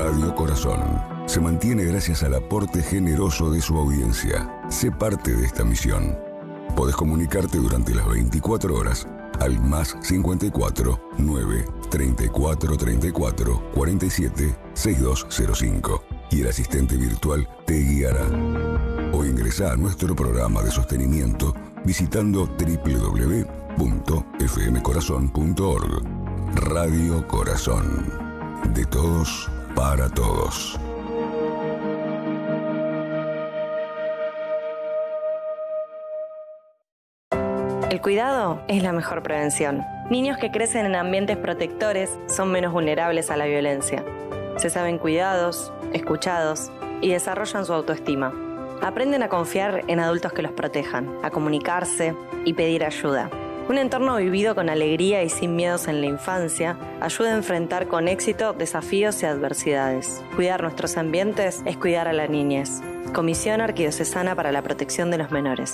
Radio Corazón se mantiene gracias al aporte generoso de su audiencia. Sé parte de esta misión. Podés comunicarte durante las 24 horas al más 54 9 34 34 47 6205 y el asistente virtual te guiará. O ingresá a nuestro programa de sostenimiento visitando www.fmcorazon.org. Radio Corazón. De todos para todos. El cuidado es la mejor prevención. Niños que crecen en ambientes protectores son menos vulnerables a la violencia. Se saben cuidados, escuchados y desarrollan su autoestima. Aprenden a confiar en adultos que los protejan, a comunicarse y pedir ayuda. Un entorno vivido con alegría y sin miedos en la infancia ayuda a enfrentar con éxito desafíos y adversidades. Cuidar nuestros ambientes es cuidar a la niñez. Comisión Arquidiocesana para la Protección de los Menores.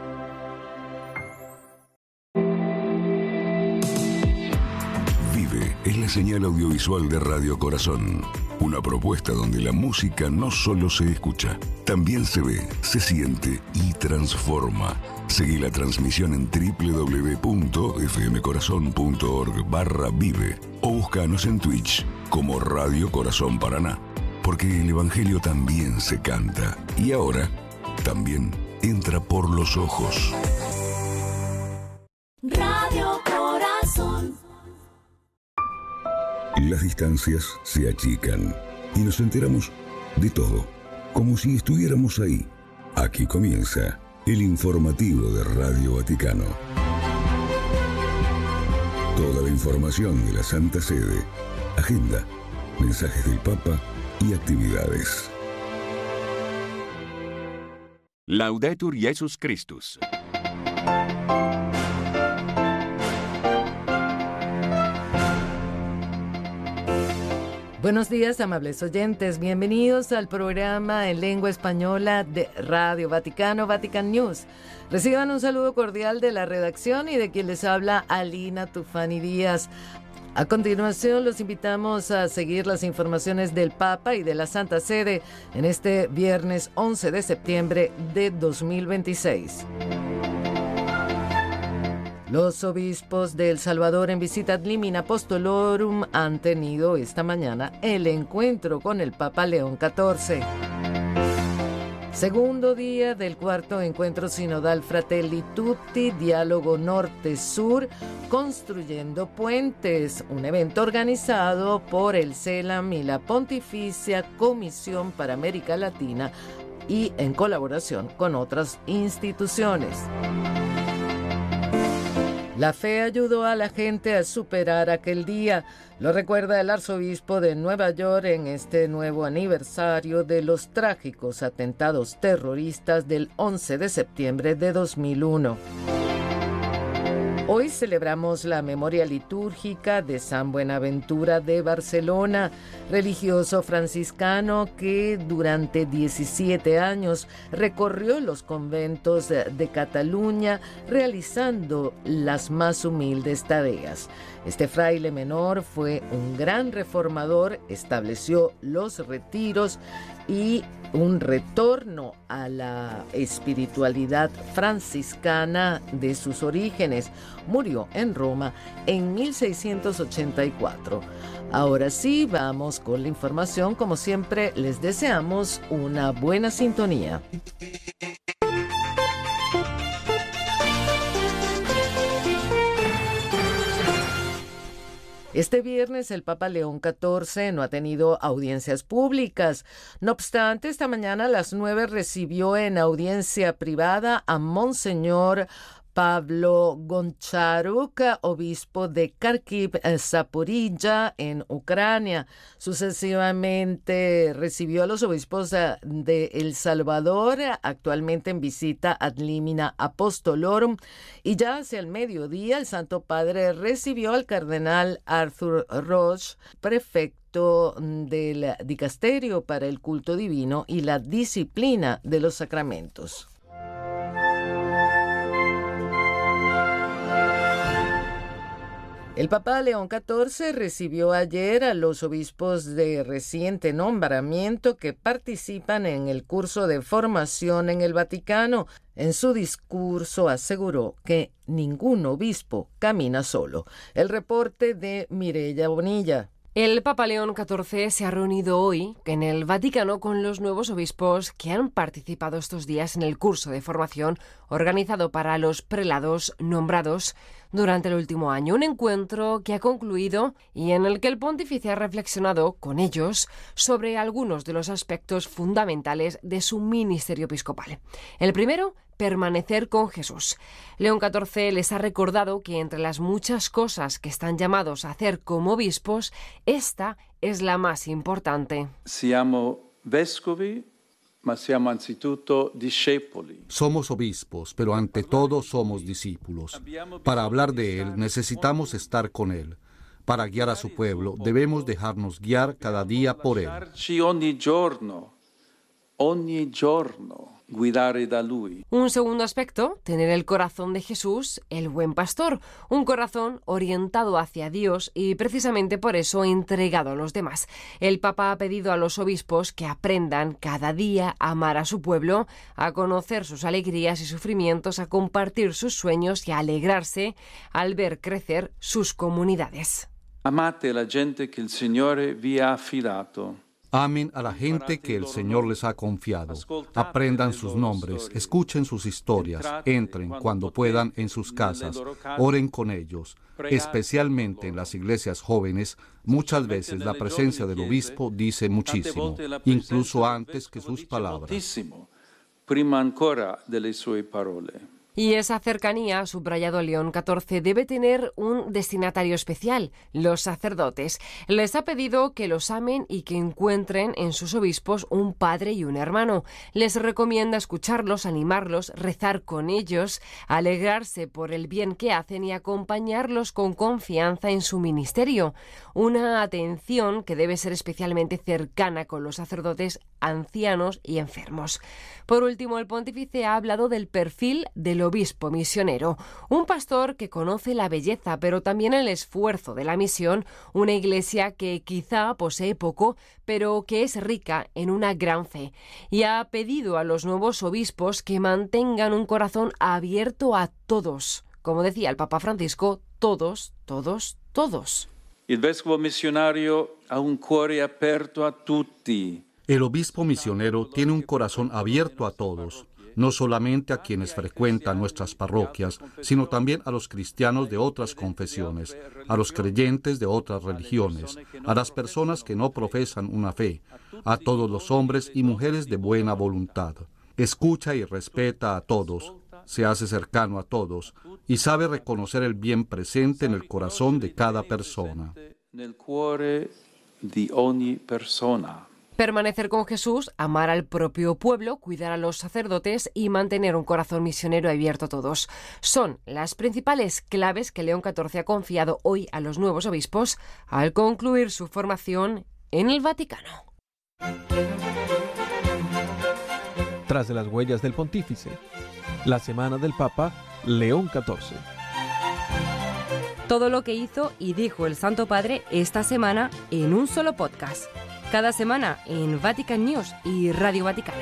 Vive es la señal audiovisual de Radio Corazón. Una propuesta donde la música no solo se escucha, también se ve, se siente y transforma. Seguí la transmisión en www.fmcorazon.org/vive o búscanos en Twitch como Radio Corazón Paraná, porque el Evangelio también se canta y ahora también entra por los ojos. Radio Corazón. Las distancias se achican y nos enteramos de todo, como si estuviéramos ahí. Aquí comienza el informativo de Radio Vaticano. Toda la información de la Santa Sede, agenda, mensajes del Papa y actividades. Laudetur Jesus Christus. Buenos días, amables oyentes. Bienvenidos al programa en lengua española de Radio Vaticano, Vatican News. Reciban un saludo cordial de la redacción y de quien les habla, Alina Tufani Díaz. A continuación, los invitamos a seguir las informaciones del Papa y de la Santa Sede en este viernes 11 de septiembre de 2026. Los obispos de El Salvador en visita ad limina apostolorum han tenido esta mañana el encuentro con el Papa León XIV. Segundo día del cuarto encuentro sinodal Fratelli Tutti, diálogo norte-sur, construyendo puentes, un evento organizado por el CELAM y la Pontificia Comisión para América Latina y en colaboración con otras instituciones. La fe ayudó a la gente a superar aquel día, lo recuerda el arzobispo de Nueva York en este nuevo aniversario de los trágicos atentados terroristas del 11 de septiembre de 2001. Hoy celebramos la memoria litúrgica de San Buenaventura de Barcelona, religioso franciscano que durante 17 años recorrió los conventos de Cataluña realizando las más humildes tareas. Este fraile menor fue un gran reformador, estableció los retiros y un retorno a la espiritualidad franciscana de sus orígenes. Murió en Roma en 1684. Ahora sí, vamos con la información. Como siempre, les deseamos una buena sintonía. Este viernes el Papa León XIV no ha tenido audiencias públicas. No obstante, esta mañana a las 9 recibió en audiencia privada a Monseñor Pablo Goncharuk, obispo de Kharkiv, Zaporilla, en Ucrania. Sucesivamente recibió a los obispos de El Salvador, actualmente en visita ad limina apostolorum, y ya hacia el mediodía el Santo Padre recibió al cardenal Arthur Roche, prefecto del Dicasterio para el Culto Divino y la Disciplina de los Sacramentos. El Papa León XIV recibió ayer a los obispos de reciente nombramiento que participan en el curso de formación en el Vaticano. En su discurso aseguró que ningún obispo camina solo. El reporte de Mireya Bonilla. El Papa León XIV se ha reunido hoy en el Vaticano con los nuevos obispos que han participado estos días en el curso de formación organizado para los prelados nombrados durante el último año. Un encuentro que ha concluido y en el que el pontífice ha reflexionado con ellos sobre algunos de los aspectos fundamentales de su ministerio episcopal. El primero, permanecer con Jesús. León XIV les ha recordado que entre las muchas cosas que están llamados a hacer como obispos, esta es la más importante. Siamo vescovi, ma siamo anzitutto discepoli. Somos obispos, pero ante todo somos discípulos. Para hablar de Él necesitamos estar con Él. Para guiar a su pueblo debemos dejarnos guiar cada día por Él. Ogni giorno guidare da Lui. Un segundo aspecto, tener el corazón de Jesús, el buen pastor, un corazón orientado hacia Dios y precisamente por eso entregado a los demás. El Papa ha pedido a los obispos que aprendan cada día a amar a su pueblo, a conocer sus alegrías y sufrimientos, a compartir sus sueños y a alegrarse al ver crecer sus comunidades. Amate la gente que el Signore vi ha affidato. Amen a la gente que el Señor les ha confiado. Aprendan sus nombres, escuchen sus historias, entren cuando puedan en sus casas, oren con ellos. Especialmente en las iglesias jóvenes, muchas veces la presencia del obispo dice muchísimo, incluso antes que sus palabras. Prima ancora delle sue parole. Y esa cercanía, ha subrayado León XIV, debe tener un destinatario especial, los sacerdotes. Les ha pedido que los amen y que encuentren en sus obispos un padre y un hermano. Les recomienda escucharlos, animarlos, rezar con ellos, alegrarse por el bien que hacen y acompañarlos con confianza en su ministerio. Una atención que debe ser especialmente cercana con los sacerdotes ancianos y enfermos. Por último, el pontífice ha hablado del perfil del obispo misionero, un pastor que conoce la belleza, pero también el esfuerzo de la misión, una iglesia que quizá posee poco, pero que es rica en una gran fe. Y ha pedido a los nuevos obispos que mantengan un corazón abierto a todos. Como decía el Papa Francisco, todos, todos, todos. Il vescovo missionario ha un cuore aperto a tutti. El obispo misionero tiene un corazón abierto a todos, no solamente a quienes frecuentan nuestras parroquias, sino también a los cristianos de otras confesiones, a los creyentes de otras religiones, a las personas que no profesan una fe, a todos los hombres y mujeres de buena voluntad. Escucha y respeta a todos, se hace cercano a todos y sabe reconocer el bien presente en el corazón de cada persona. Nel cuore di ogni persona. Permanecer con Jesús, amar al propio pueblo, cuidar a los sacerdotes y mantener un corazón misionero abierto a todos. Son las principales claves que León XIV ha confiado hoy a los nuevos obispos al concluir su formación en el Vaticano. Tras de las huellas del pontífice, la semana del Papa León XIV. Todo lo que hizo y dijo el Santo Padre esta semana en un solo podcast. Cada semana en Vatican News y Radio Vaticana.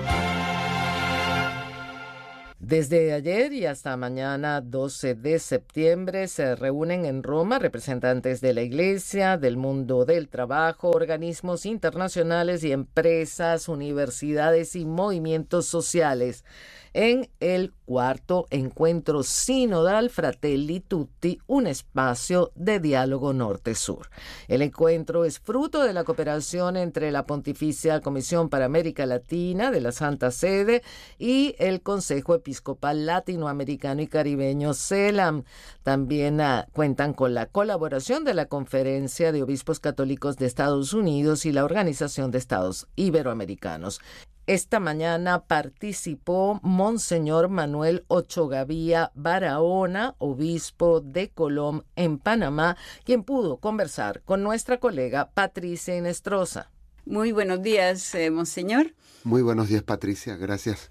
Desde ayer y hasta mañana 12 de septiembre se reúnen en Roma representantes de la Iglesia, del mundo del trabajo, organismos internacionales y empresas, universidades y movimientos sociales en el cuarto encuentro sinodal Fratelli Tutti, un espacio de diálogo norte-sur. El encuentro es fruto de la cooperación entre la Pontificia Comisión para América Latina de la Santa Sede y el Consejo Episcopal Latinoamericano y Caribeño CELAM. También cuentan con la colaboración de la Conferencia de Obispos Católicos de Estados Unidos y la Organización de Estados Iberoamericanos. Esta mañana participó Monseñor Manuel Ochogavía Barahona, obispo de Colón en Panamá, quien pudo conversar con nuestra colega Patricia Inestrosa. Muy buenos días, Monseñor. Muy buenos días, Patricia. Gracias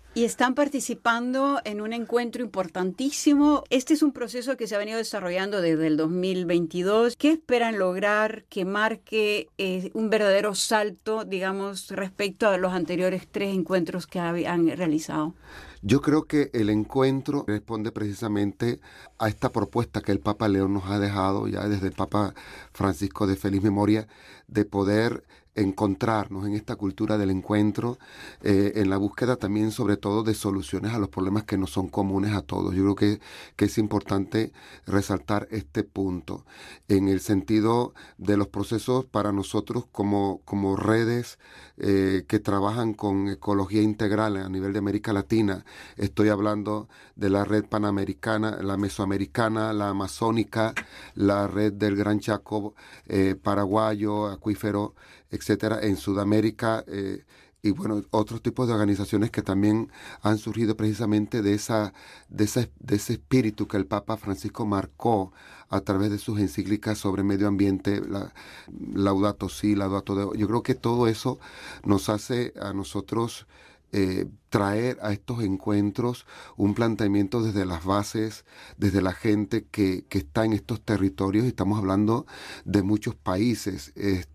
Y están participando en un encuentro importantísimo. Este es un proceso que se ha venido desarrollando desde el 2022. ¿Qué esperan lograr que marque un verdadero salto, digamos, respecto a los anteriores 3 encuentros que han realizado? Yo creo que el encuentro responde precisamente a esta propuesta que el Papa León nos ha dejado ya desde el Papa Francisco de feliz memoria, de poder encontrarnos en esta cultura del encuentro, en la búsqueda también sobre todo de soluciones a los problemas que no son comunes a todos. Yo creo que es importante resaltar este punto en el sentido de los procesos para nosotros como redes que trabajan con ecología integral a nivel de América Latina. Estoy hablando de la red panamericana, la mesoamericana, la amazónica, la red del Gran Chaco paraguayo, acuífero, etcétera, en Sudamérica, y bueno, otros tipos de organizaciones que también han surgido precisamente de ese espíritu que el Papa Francisco marcó a través de sus encíclicas sobre medio ambiente, Laudato Si, Laudato Deo. Yo creo que todo eso nos hace a nosotros traer a estos encuentros un planteamiento desde las bases, desde la gente que está en estos territorios, y estamos hablando de muchos países.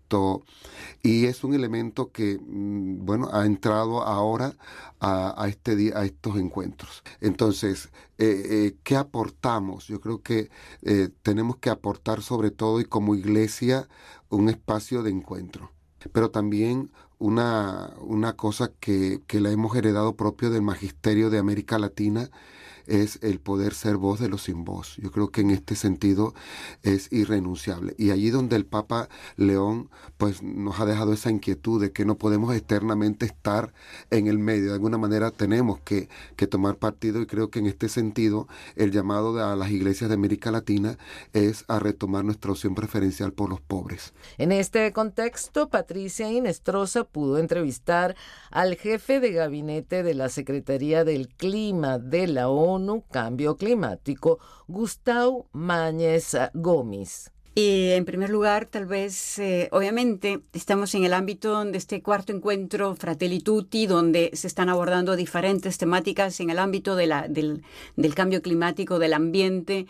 Y es un elemento que, bueno, ha entrado ahora a estos encuentros. Entonces, ¿qué aportamos? Yo creo que tenemos que aportar sobre todo, y como iglesia, un espacio de encuentro, pero también una cosa que la hemos heredado propio del magisterio de América Latina, es el poder ser voz de los sin voz. Yo creo que en este sentido es irrenunciable. Y allí donde el Papa León pues nos ha dejado esa inquietud de que no podemos eternamente estar en el medio. De alguna manera tenemos que tomar partido, y creo que en este sentido el llamado a las iglesias de América Latina es a retomar nuestra opción preferencial por los pobres. En este contexto, Patricia Inestrosa pudo entrevistar al jefe de gabinete de la Secretaría del Clima de la ONU, Cambio Climático, Gustavo Mañez Gómez. Y en primer lugar, tal vez, obviamente, estamos en el ámbito de este cuarto encuentro Fratelli Tutti, donde se están abordando diferentes temáticas en el ámbito del cambio climático, del ambiente,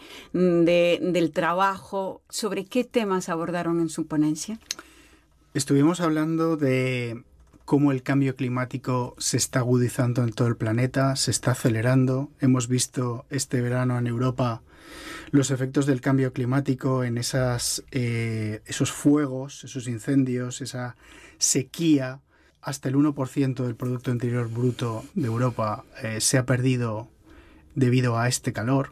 del trabajo. ¿Sobre qué temas abordaron en su ponencia? Estuvimos hablando de cómo el cambio climático se está agudizando en todo el planeta, se está acelerando. Hemos visto este verano en Europa los efectos del cambio climático en esos fuegos, esos incendios, esa sequía. Hasta el 1% del Producto Interior Bruto de Europa se ha perdido debido a este calor,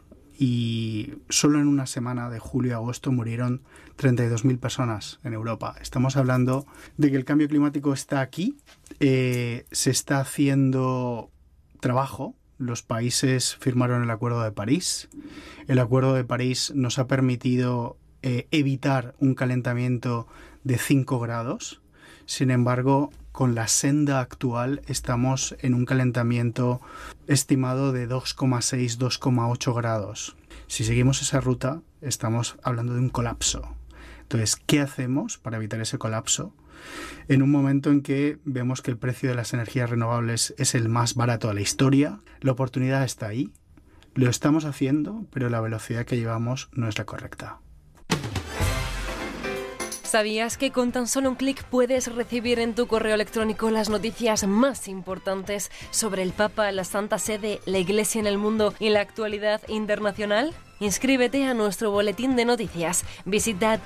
y solo en una semana de julio a agosto murieron 32.000 personas en Europa. Estamos hablando de que el cambio climático está aquí, se está haciendo trabajo. Los países firmaron el Acuerdo de París. El Acuerdo de París nos ha permitido evitar un calentamiento de 5 grados. Sin embargo, con la senda actual estamos en un calentamiento estimado de 2,6, 2,8 grados. Si seguimos esa ruta, estamos hablando de un colapso. Entonces, ¿qué hacemos para evitar ese colapso? En un momento en que vemos que el precio de las energías renovables es el más barato de la historia, la oportunidad está ahí, lo estamos haciendo, pero la velocidad que llevamos no es la correcta. ¿Sabías que con tan solo un clic puedes recibir en tu correo electrónico las noticias más importantes sobre el Papa, la Santa Sede, la Iglesia en el mundo y la actualidad internacional? Inscríbete a nuestro boletín de noticias. Visita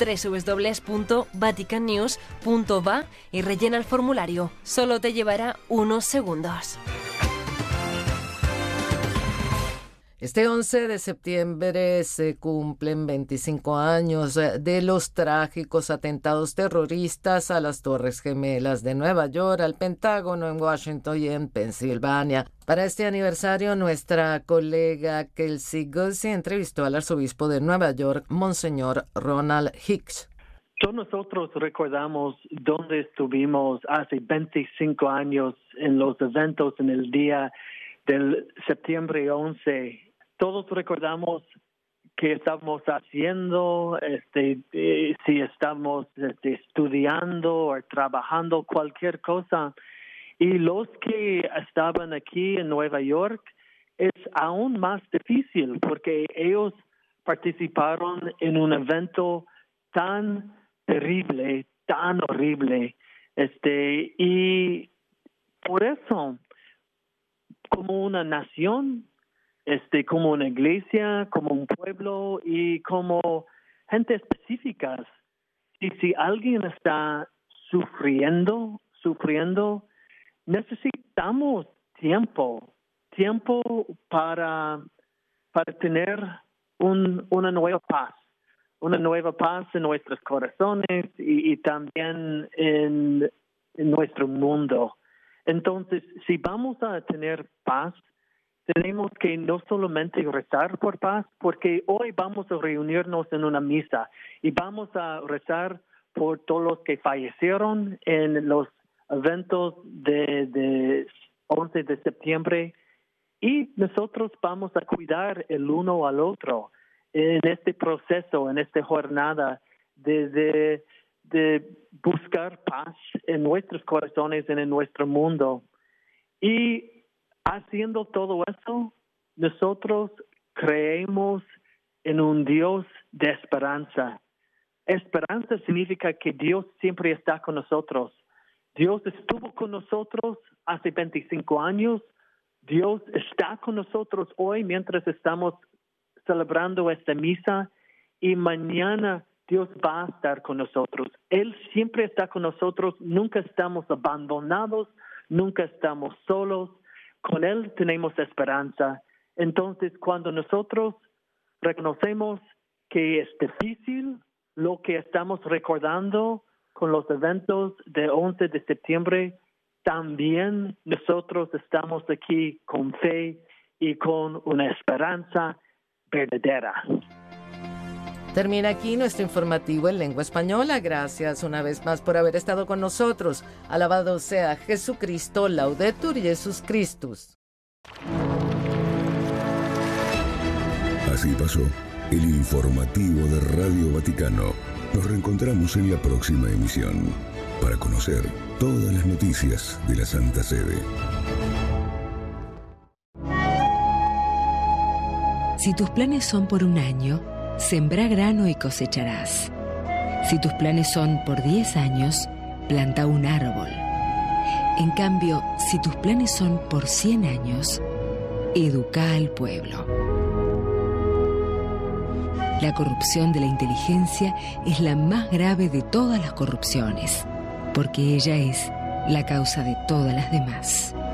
www.vaticannews.va y rellena el formulario. Solo te llevará unos segundos. Este 11 de septiembre se cumplen 25 años de los trágicos atentados terroristas a las Torres Gemelas de Nueva York, al Pentágono en Washington y en Pensilvania. Para este aniversario, nuestra colega Kelsey Guzzi entrevistó al arzobispo de Nueva York, Monseñor Ronald Hicks. Todos nosotros recordamos dónde estuvimos hace 25 años en los eventos en el día del septiembre 11. Todos recordamos qué estamos haciendo, si estamos estudiando o trabajando, cualquier cosa. Y los que estaban aquí en Nueva York es aún más difícil porque ellos participaron en un evento tan terrible, tan horrible, y por eso, como una nación, como una iglesia, como un pueblo y como gente específica, si alguien está sufriendo, necesitamos tiempo para tener una nueva paz en nuestros corazones y también en nuestro mundo. Entonces, si vamos a tener paz, tenemos que no solamente rezar por paz, porque hoy vamos a reunirnos en una misa y vamos a rezar por todos los que fallecieron en los eventos de 11 de septiembre, y nosotros vamos a cuidar el uno al otro en este proceso, en esta jornada de buscar paz en nuestros corazones y en nuestro mundo. Y haciendo todo eso, nosotros creemos en un Dios de esperanza. Esperanza significa que Dios siempre está con nosotros. Dios estuvo con nosotros hace 25 años. Dios está con nosotros hoy mientras estamos celebrando esta misa, y mañana Dios va a estar con nosotros. Él siempre está con nosotros, nunca estamos abandonados, nunca estamos solos. Con Él tenemos esperanza. Entonces, cuando nosotros reconocemos que es difícil lo que estamos recordando con los eventos de 11 de septiembre, también nosotros estamos aquí con fe y con una esperanza verdadera. Termina aquí nuestro informativo en lengua española. Gracias una vez más por haber estado con nosotros. Alabado sea Jesucristo, Laudetur Jesus Christus. Así pasó el informativo de Radio Vaticano. Nos reencontramos en la próxima emisión para conocer todas las noticias de la Santa Sede. Si tus planes son por un año, sembrá grano y cosecharás. Si tus planes son por 10 años, planta un árbol. En cambio, si tus planes son por 100 años, educa al pueblo. La corrupción de la inteligencia es la más grave de todas las corrupciones, porque ella es la causa de todas las demás.